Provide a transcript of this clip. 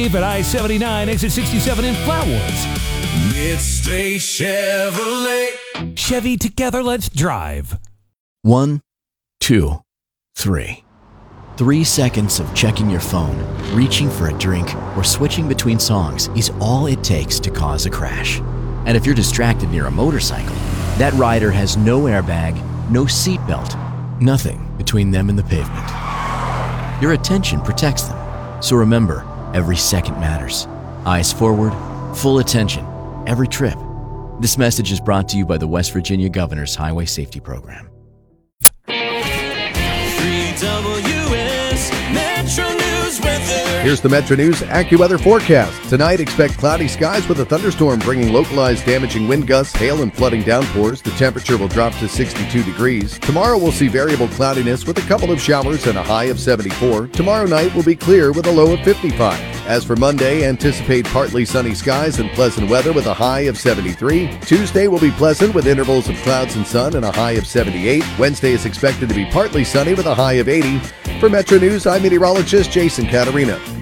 At I-79, exit 67 in Flatwoods. Midstay Chevrolet. Chevy, together, let's drive. 1, 2, 3. 3 seconds of checking your phone, reaching for a drink, or switching between songs is all it takes to cause a crash. And if you're distracted near a motorcycle, that rider has no airbag, no seatbelt, nothing between them and the pavement. Your attention protects them. So remember, every second matters. Eyes forward, full attention, every trip. This message is brought to you by the West Virginia Governor's Highway Safety Program. 3WS Metro News weather. Here's the Metro News AccuWeather forecast. Tonight, expect cloudy skies with a thunderstorm bringing localized damaging wind gusts, hail, and flooding downpours. The temperature will drop to 62 degrees. Tomorrow, we'll see variable cloudiness with a couple of showers and a high of 74. Tomorrow night will be clear with a low of 55. As for Monday, anticipate partly sunny skies and pleasant weather with a high of 73. Tuesday will be pleasant with intervals of clouds and sun and a high of 78. Wednesday is expected to be partly sunny with a high of 80. For Metro News, I'm meteorologist Jason Caterina.